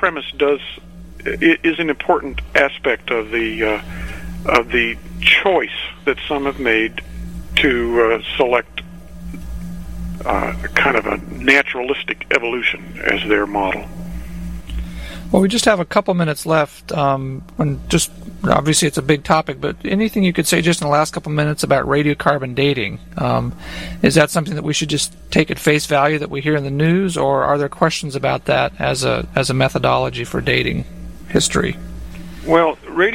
premise is an important aspect of the choice that some have made to select kind of a naturalistic evolution as their model. Well, we just have a couple minutes left. Obviously it's a big topic, but anything you could say just in the last couple minutes about radiocarbon dating? Is that something that we should just take at face value that we hear in the news, or are there questions about that as a methodology for dating history? Well,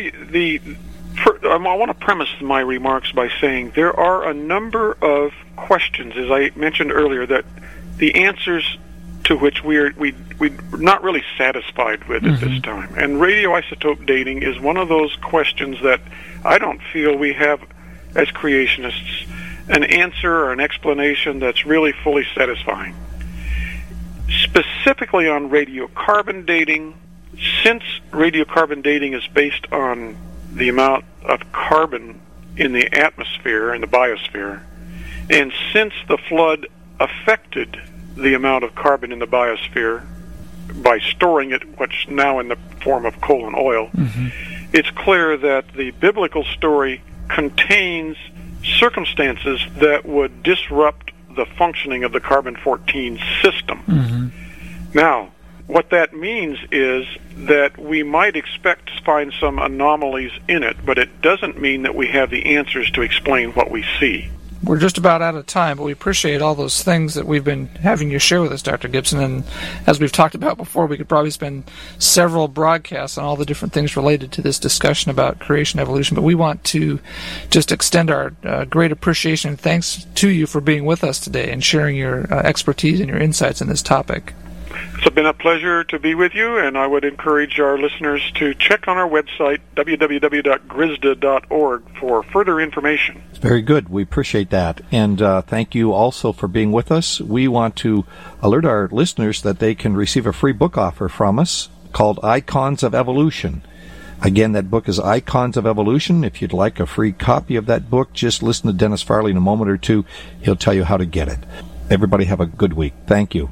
I want to premise my remarks by saying there are a number of questions, as I mentioned earlier, that the answers to which we're not really satisfied with at this time. And radioisotope dating is one of those questions that I don't feel we have, as creationists, an answer or an explanation that's really fully satisfying. Specifically on radiocarbon dating, since radiocarbon dating is based on the amount of carbon in the atmosphere, in the biosphere, and since the flood affected the amount of carbon in the biosphere by storing it, which now in the form of coal and oil, it's clear that the biblical story contains circumstances that would disrupt the functioning of the carbon-14 system. Now, what that means is that we might expect to find some anomalies in it, but it doesn't mean that we have the answers to explain what we see. We're just about out of time, but we appreciate all those things that we've been having you share with us, Dr. Gibson. And as we've talked about before, we could probably spend several broadcasts on all the different things related to this discussion about creation evolution. But we want to just extend our great appreciation and thanks to you for being with us today and sharing your expertise and your insights in this topic. It's been a pleasure to be with you, and I would encourage our listeners to check on our website, www.grisda.org, for further information. Very good. We appreciate that. And thank you also for being with us. We want to alert our listeners that they can receive a free book offer from us called Icons of Evolution. Again, that book is Icons of Evolution. If you'd like a free copy of that book, just listen to Dennis Farley in a moment or two. He'll tell you how to get it. Everybody have a good week. Thank you.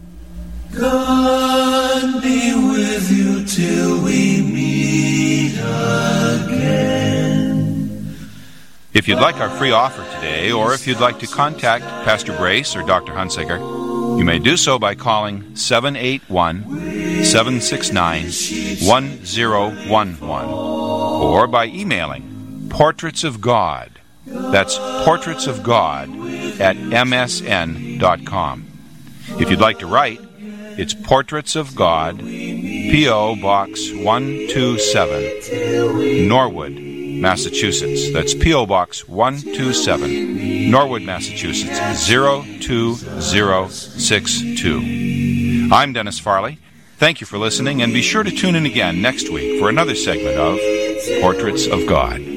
God be with you till we meet again. If you'd like our free offer today, or if you'd like to contact Pastor Brace or Dr. Hunsaker, you may do so by calling 781-769-1011, or by emailing Portraits of God. That's Portraits of God at msn.com. If you'd like to write, it's Portraits of God, P.O. Box 127, Norwood, Massachusetts. That's P.O. Box 127, Norwood, Massachusetts, 02062. I'm Dennis Farley. Thank you for listening, and be sure to tune in again next week for another segment of Portraits of God.